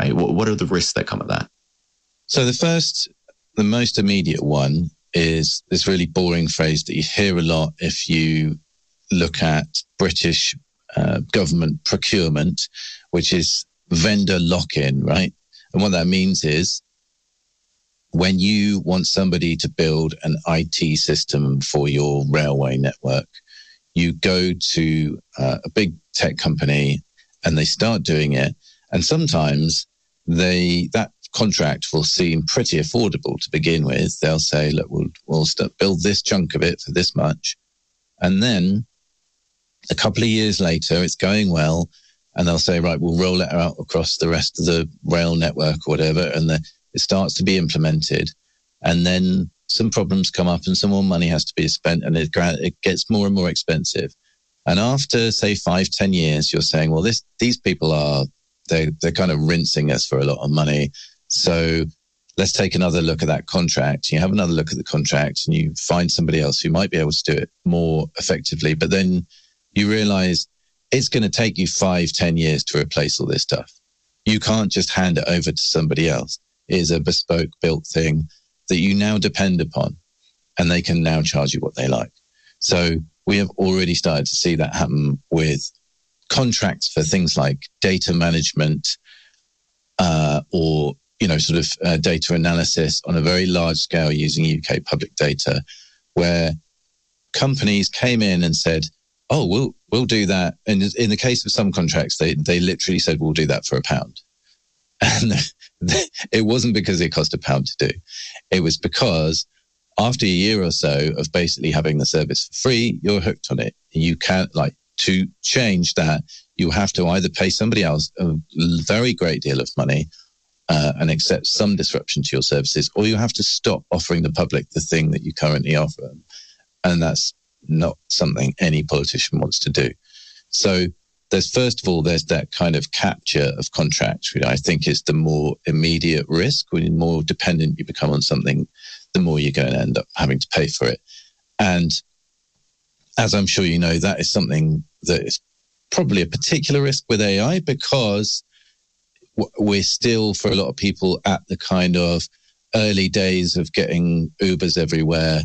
AI? What are the risks that come of that? So the most immediate one is this really boring phrase that you hear a lot if you look at British government procurement, which is vendor lock-in, right? And what that means is when you want somebody to build an IT system for your railway network, you go to a big tech company and they start doing it. And sometimes that contract will seem pretty affordable to begin with. They'll say, look, we'll build this chunk of it for this much. And then a couple of years later, it's going well. And they'll say, right, we'll roll it out across the rest of the rail network or whatever. And it starts to be implemented. And then some problems come up and some more money has to be spent and it gets more and more expensive. And after, say, 5-10 years, you're saying, well, these people they're kind of rinsing us for a lot of money. So let's take another look at that contract. You have another look at the contract and you find somebody else who might be able to do it more effectively. But then you realize it's going to take you 5-10 years to replace all this stuff. You can't just hand it over to somebody else. It is a bespoke built thing that you now depend upon, and they can now charge you what they like. So we have already started to see that happen with contracts for things like data management or data analysis on a very large scale using UK public data, where companies came in and said, oh, we'll do that. And in the case of some contracts, they literally said, we'll do that for £1. And it wasn't because it cost £1 to do. It was because after a year or so of basically having the service for free, you're hooked on it. You can't, to change that, you have to either pay somebody else a very great deal of money and accept some disruption to your services, or you have to stop offering the public the thing that you currently offer them. And that's not something any politician wants to do. So there's that kind of capture of contracts, which I think is the more immediate risk. When the more dependent you become on something, the more you're going to end up having to pay for it. And as I'm sure you know, that is something that is probably a particular risk with AI, because we're still, for a lot of people, at the kind of early days of getting Ubers everywhere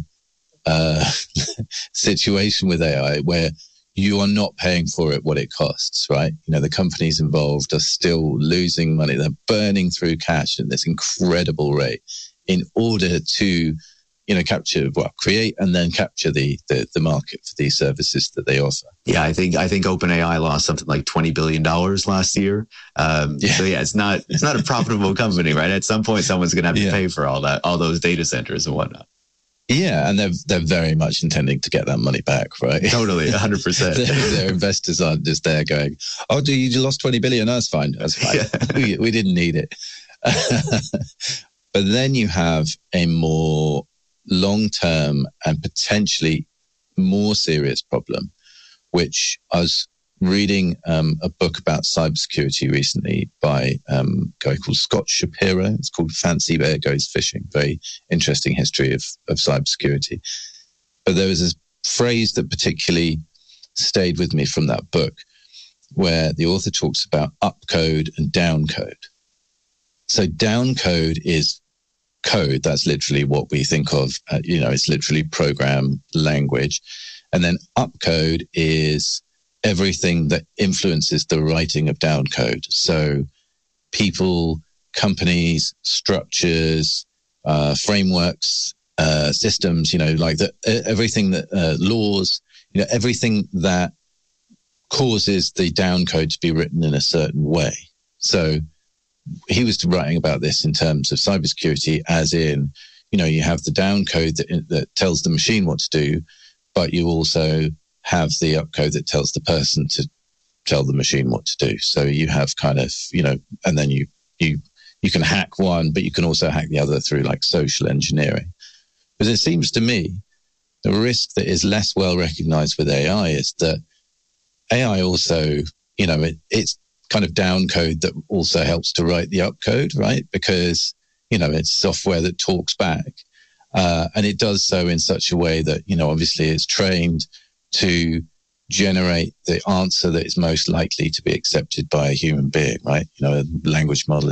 situation with AI, where you are not paying for it what it costs, right? The companies involved are still losing money. They're burning through cash at this incredible rate in order to, create and then capture the market for these services that they offer. Yeah, I think OpenAI lost something like $20 billion last year. So yeah, it's not a profitable company, right? At some point, someone's going to have to pay for all those data centers and whatnot. Yeah, and they're very much intending to get that money back, right? Totally, 100%. Their investors aren't just there going, "Oh, you lost 20 billion? That's fine. That's fine. Yeah. We didn't need it." But then you have a more long-term and potentially more serious problem, which I was reading a book about cybersecurity recently by a guy called Scott Shapiro. It's called Fancy Bear Goes Fishing. Very interesting history of cybersecurity. But there was this phrase that particularly stayed with me from that book, where the author talks about upcode and downcode. So downcode is code. That's literally what we think of. It's literally program language. And then upcode is everything that influences the writing of downcode. So people, companies, structures, frameworks, systems, everything that laws, everything that causes the downcode to be written in a certain way. So he was writing about this in terms of cybersecurity, as in, you have the downcode that tells the machine what to do, but you also have the upcode that tells the person to tell the machine what to do. So you have kind of, and then you can hack one, but you can also hack the other through social engineering. But it seems to me the risk that is less well recognized with AI is that AI also, it's kind of downcode that also helps to write the upcode, right? Because, it's software that talks back. And it does so in such a way that, obviously it's trained to generate the answer that is most likely to be accepted by a human being, right? A language model